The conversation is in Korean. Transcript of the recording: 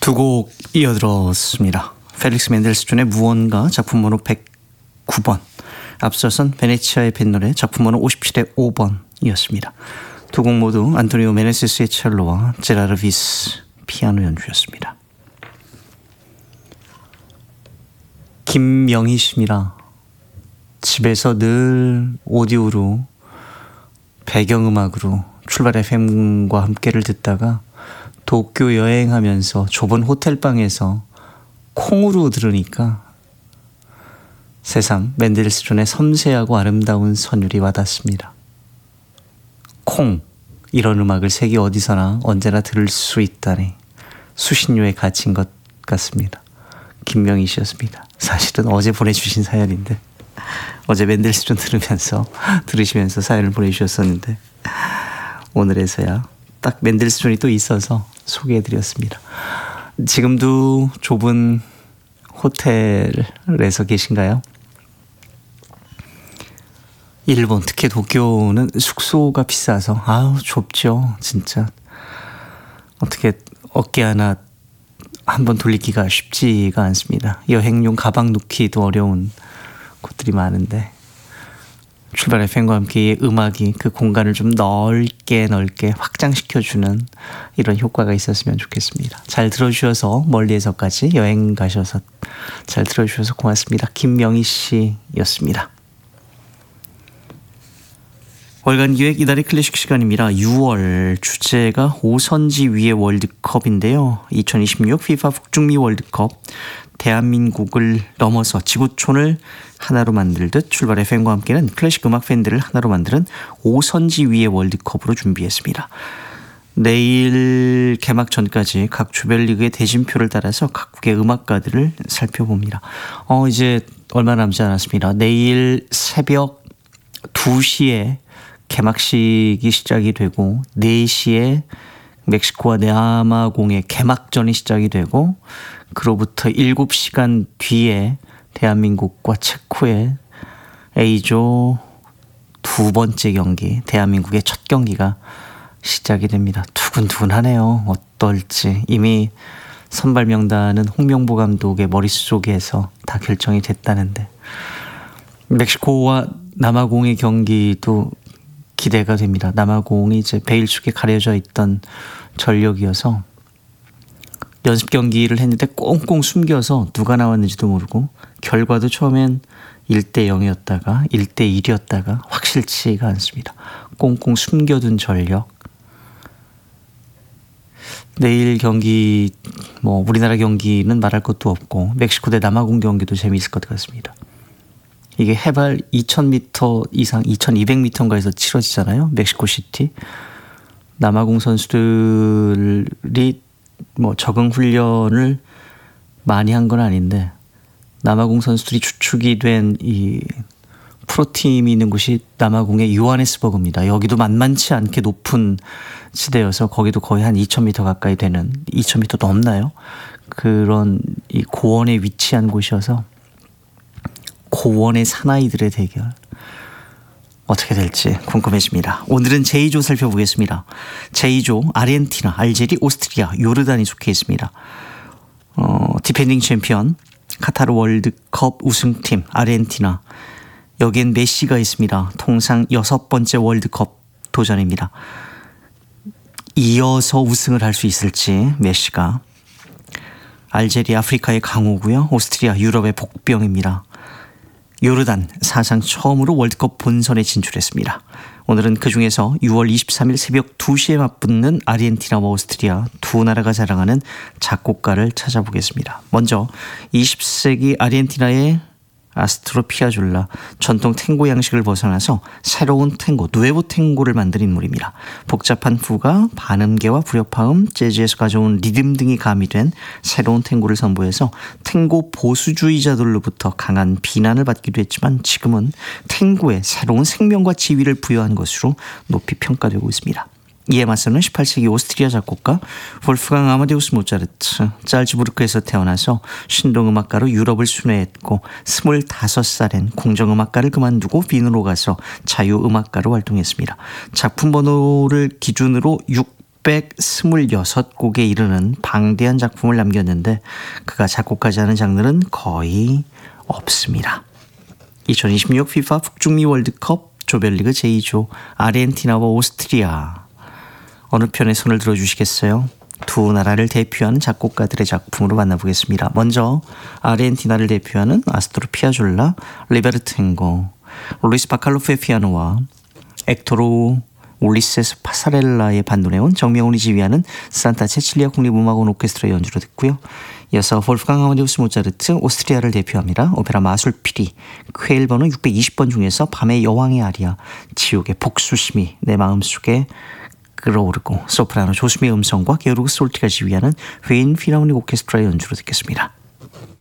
두 곡 이어들었습니다. 펠릭스 멘델스존의 무언가 작품 번호 109번, 앞서선 베네치아의 뱃노래 작품 번호 57의 5번이었습니다. 두 곡 모두 안토니오 메네세스의 첼로와 제라르 비스 피아노 연주였습니다. 김명희 씨입니다. 집에서 늘 오디오로 배경음악으로 출발 FM과 함께를 듣다가 도쿄 여행하면서 좁은 호텔방에서 콩으로 들으니까 새삼 멘델스존의 섬세하고 아름다운 선율이 와닿습니다. 콩, 이런 음악을 세계 어디서나 언제나 들을 수 있다니 수신료에 갇힌 것 같습니다. 김명희 씨였습니다. 사실은 어제 보내주신 사연인데, 어제 멘델스존 들으시면서 사연을 보내주셨었는데 오늘에서야 딱 멘델스존이 또 있어서 소개해드렸습니다. 지금도 좁은 호텔에서 계신가요? 일본, 특히 도쿄는 숙소가 비싸서 좁죠. 진짜 어떻게 어깨 하나 한번 돌리기가 쉽지가 않습니다. 여행용 가방 놓기도 어려운 곳들이 많은데 출발 FM과 함께 음악이 그 공간을 좀 넓게 확장시켜주는 이런 효과가 있었으면 좋겠습니다. 잘 들어주셔서, 멀리에서까지 여행 가셔서 잘 들어주셔서 고맙습니다. 김명희 씨였습니다. 월간 기획 이달의 클래식 시간입니다. 6월 주제가 오선지 위의 월드컵인데요. 2026 FIFA 북중미 월드컵, 대한민국을 넘어서 지구촌을 하나로 만들듯 출발 FM과 함께는 클래식 음악 팬들을 하나로 만드는 오선지 위의 월드컵으로 준비했습니다. 내일 개막 전까지 각 조별리그의 대진표를 따라서 각국의 음악가들을 살펴봅니다. 이제 얼마 남지 않았습니다. 내일 새벽 2시에 개막식이 시작이 되고 4시에 멕시코와 네아마공의 개막전이 시작이 되고 그로부터 7시간 뒤에 대한민국과 체코의 A조 두 번째 경기, 대한민국의 첫 경기가 시작이 됩니다. 두근두근하네요. 어떨지. 이미 선발 명단은 홍명보 감독의 머릿속에서 다 결정이 됐다는데 멕시코와 남아공의 경기도 기대가 됩니다. 남아공이 이제 베일축에 가려져 있던 전력이어서 연습 경기를 했는데 꽁꽁 숨겨서 누가 나왔는지도 모르고 결과도 처음엔 1대0이었다가 1대1이었다가 확실치가 않습니다. 꽁꽁 숨겨둔 전력. 내일 경기 우리나라 경기는 말할 것도 없고 멕시코 대 남아공 경기도 재미있을 것 같습니다. 이게 해발 2000m 이상 2200m인가에서 치러지잖아요. 멕시코 시티. 남아공 선수들이 적응 훈련을 많이 한 건 아닌데 남아공 선수들이 주축이 된 이 프로팀이 있는 곳이 남아공의 요하네스버그입니다. 여기도 만만치 않게 높은 지대여서 거기도 거의 한 2000m 가까이 되는 2000m 넘나요? 그런 이 고원에 위치한 곳이어서 고원의 사나이들의 대결 어떻게 될지 궁금해집니다. 오늘은 제2조 살펴보겠습니다. 제2조 아르헨티나, 알제리, 오스트리아, 요르단이 속해 있습니다. 디펜딩 챔피언 카타르 월드컵 우승팀 아르헨티나, 여기엔 메시가 있습니다. 통상 6번째 월드컵 도전입니다. 이어서 우승을 할 수 있을지 메시가. 알제리 아프리카의 강호고요. 오스트리아 유럽의 복병입니다. 요르단 사상 처음으로 월드컵 본선에 진출했습니다. 오늘은 그중에서 6월 23일 새벽 2시에 맞붙는 아르헨티나와 오스트리아 두 나라가 자랑하는 작곡가를 찾아보겠습니다. 먼저 20세기 아르헨티나의 아스트로 피아졸라, 전통 탱고 양식을 벗어나서 새로운 탱고, 누에보 탱고를 만든 인물입니다. 복잡한 후가, 반음계와 불협화음, 재즈에서 가져온 리듬 등이 가미된 새로운 탱고를 선보여서 탱고 보수주의자들로부터 강한 비난을 받기도 했지만 지금은 탱고에 새로운 생명과 지위를 부여한 것으로 높이 평가되고 있습니다. 이에 맞서는 18세기 오스트리아 작곡가 볼프강 아마데우스 모차르트, 짤즈부르크에서 태어나서 신동음악가로 유럽을 순회했고 25살엔 공정음악가를 그만두고 빈으로 가서 자유음악가로 활동했습니다. 작품 번호를 기준으로 626곡에 이르는 방대한 작품을 남겼는데 그가 작곡하지 않은 장르는 거의 없습니다. 2026 FIFA 북중미 월드컵 조별리그 제2조 아르헨티나와 오스트리아, 어느 편에 손을 들어주시겠어요? 두 나라를 대표하는 작곡가들의 작품으로 만나보겠습니다. 먼저 아르헨티나를 대표하는 아스토르 피아졸라, 리베르토 헨고, 루이스 바칼로프의 피아노와 엑토르 울리세스 파사렐라의 반도네온, 정명훈이 지휘하는 산타 체칠리아 국립음악원 오케스트라 연주로 듣고요. 이어서 볼프강 아마데우스 모차르트, 오스트리아를 대표합니다. 오페라 마술피리, 퀘일 번호 620번 중에서 밤의 여왕의 아리아, 지옥의 복수심이 내 마음속에 끌어오르고, 소프라노 조수미의 음성과 게오르그 솔티가 지휘하는 휘인 필하모닉 오케스트라 연주로 듣겠습니다.